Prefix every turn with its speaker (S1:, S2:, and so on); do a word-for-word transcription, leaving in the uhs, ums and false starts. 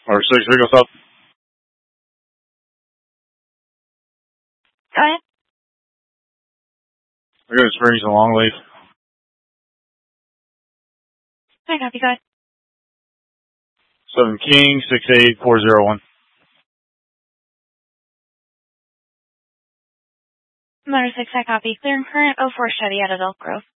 S1: Or six, three, what's up?
S2: Go ahead.
S1: We're going to Springs and Longleaf.
S2: I copy, go ahead.
S1: seven King, six eight four zero one.
S2: Motor six, I copy. Clear and current oh four Chevy out of Elk Grove.